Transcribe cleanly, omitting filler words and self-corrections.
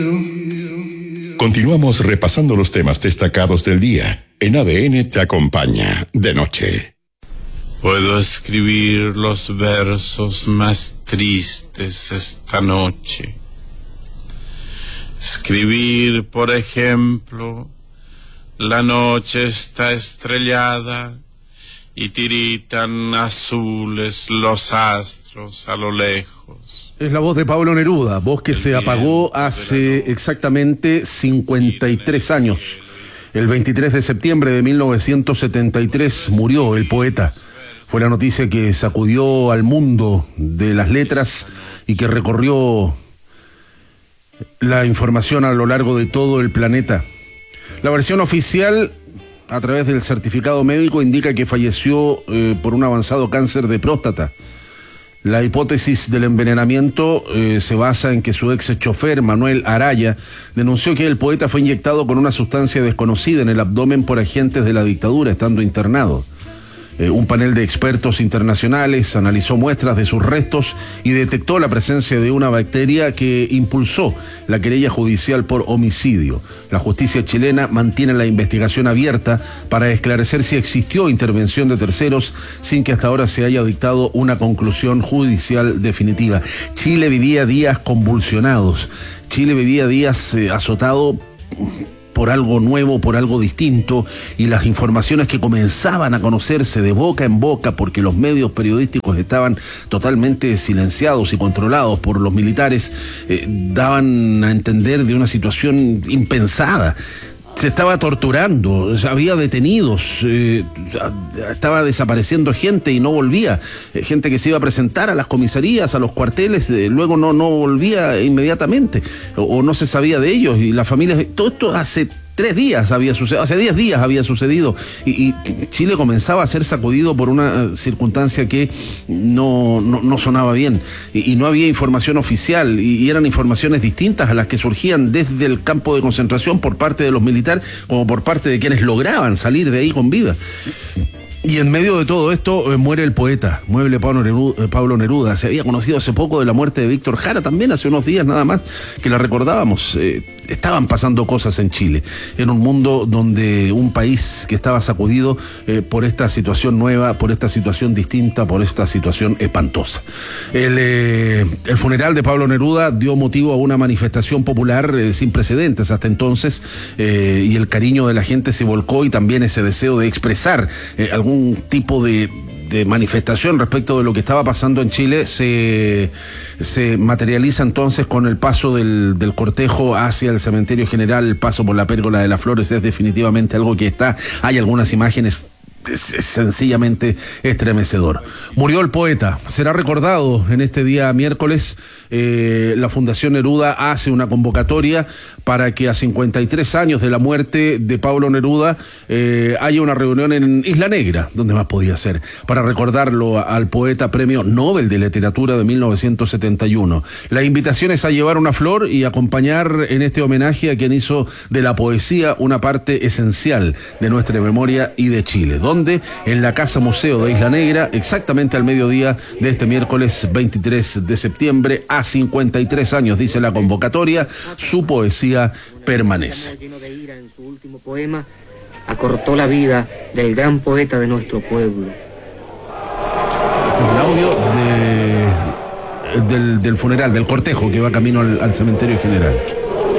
Continuamos repasando los temas destacados del día. En ADN te acompaña de noche. Puedo escribir los versos más tristes esta noche. Escribir, por ejemplo, la noche está estrellada y tiritan azules los astros a lo lejos. Es la voz de Pablo Neruda, voz que se apagó hace exactamente 53 años. El 23 de septiembre de 1973 murió el poeta. Fue la noticia que sacudió al mundo de las letras y que recorrió la información a lo largo de todo el planeta. La versión oficial, a través del certificado médico, indica que falleció por un avanzado cáncer de próstata. La hipótesis del envenenamiento se basa en que su ex chofer, Manuel Araya, denunció que el poeta fue inyectado con una sustancia desconocida en el abdomen por agentes de la dictadura, estando internado. Un panel de expertos internacionales analizó muestras de sus restos y detectó la presencia de una bacteria que impulsó la querella judicial por homicidio. La justicia chilena mantiene la investigación abierta para esclarecer si existió intervención de terceros sin que hasta ahora se haya dictado una conclusión judicial definitiva. Chile vivía días convulsionados. Chile vivía días azotado por algo nuevo, por algo distinto, y las informaciones que comenzaban a conocerse de boca en boca, porque los medios periodísticos estaban totalmente silenciados y controlados por los militares, daban a entender de una situación impensada. Se estaba torturando, había detenidos, estaba desapareciendo gente y no volvía, gente que se iba a presentar a las comisarías, a los cuarteles, luego no volvía inmediatamente, o no se sabía de ellos, y las familias, todo esto hace 3 días había sucedido, hace 10 días había sucedido, y Chile comenzaba a ser sacudido por una circunstancia que no sonaba bien, y no había información oficial, y eran informaciones distintas a las que surgían desde el campo de concentración por parte de los militares, como por parte de quienes lograban salir de ahí con vida. Y en medio de todo esto muere el poeta, muere Pablo Neruda. Se había conocido hace poco de la muerte de Víctor Jara, también hace unos días nada más, que la recordábamos. Estaban pasando cosas en Chile, en un mundo donde un país que estaba sacudido por esta situación nueva, por esta situación distinta, por esta situación espantosa. El funeral de Pablo Neruda dio motivo a una manifestación popular sin precedentes hasta entonces, y el cariño de la gente se volcó, y también ese deseo de expresar algún tipo de manifestación respecto de lo que estaba pasando en Chile se materializa entonces con el paso del cortejo hacia el cementerio general. El paso por la Pérgola de las Flores es definitivamente algo que hay algunas imágenes. Es sencillamente estremecedor. Murió el poeta, será recordado en este día miércoles. La Fundación Neruda hace una convocatoria para que a 53 años de la muerte de Pablo Neruda haya una reunión en Isla Negra, donde más podía ser, para recordarlo al poeta Premio Nobel de Literatura de 1971. La invitación es a llevar una flor y acompañar en este homenaje a quien hizo de la poesía una parte esencial de nuestra memoria y de Chile. Donde en la Casa Museo de Isla Negra, exactamente al mediodía de este miércoles 23 de septiembre, a 53 años, dice la convocatoria, su poesía permanece. Lleno de ira en su último poema, acortó la vida del gran poeta de nuestro pueblo. Este es un audio del funeral, del cortejo que va camino al cementerio general.